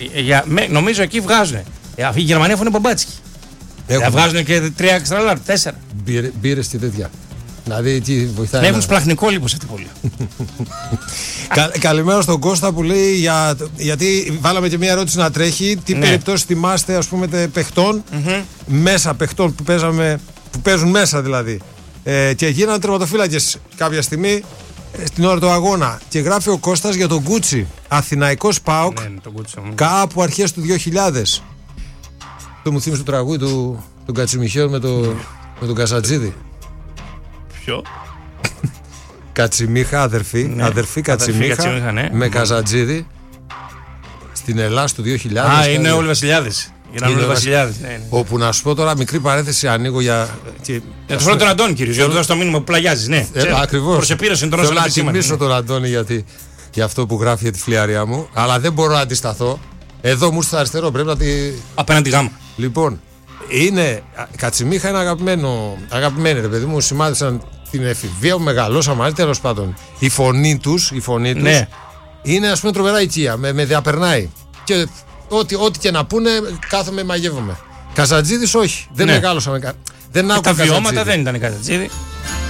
Νομίζω εκεί βγάζουν. Η Γερμανία φωνή μπομπάτσικη. Βγάζουν και 3 εξτραλάρ, 4. Μπύρες και τέτοια. Δηλαδή εκεί βοηθάει. Να έχουν σπλαχνικό λοιπόν σε αυτή τη πόλη. Καλημέρα στον Κώστα που λέει γιατί βάλαμε και μια ερώτηση να τρέχει. Τι περιπτώσεις θυμάστε, ας πούμε, παιχτών, μέσα παιχτών που παίζουν μέσα δηλαδή. Και γίνανε τερματοφύλακες κάποια στιγμή στην ώρα του αγώνα. Και γράφει ο Κώστας για τον Γκούτσι, Αθηναϊκός ΠΑΟΚ, κάπου αρχές του 2000. Το μου θύμισε το τραγούδι του Κατσιμιχαίου με τον Κασατζίδη. Ποιο? Κατσιμίχα, αδερφή Κατσιμίχα, ναι. Με Καζατζίδη στην Ελλάδα του 2000. Είναι όλοι Βασιλιάδες. Όλοι Βασιλιάδες. Όπου να σου πω τώρα, μικρή παρένθεση ανοίγω για τον φίλο τον Αντώνη, κύριε. Για να δώσω το μήνυμα που πλαγιάζεις. Ναι, ακριβώς. Προσεπήρωσε τον Ρώσο. Θέλω να τιμήσω τον Αντώνη για αυτό που γράφει για τη φλιαρία μου. Αλλά δεν μπορώ να αντισταθώ. Εδώ μου στο αριστερό πρέπει να τη. Απέναντι γάμα. Λοιπόν, Κατσιμίχα είναι αγαπημένη, ρε παιδί μου. Σημάδισαν την εφηβεία μου, μεγαλώσαμε μαζί, τέλος πάντων. Η φωνή τους ναι. Είναι, ας πούμε, τρομερά οικία. Με διαπερνάει. Και ό,τι και να πούνε, κάθομαι, μαγεύομαι. Καζατζίδης όχι. Δεν μεγάλωσαμε. Τα βιώματα δεν ήταν Καζατζίδη.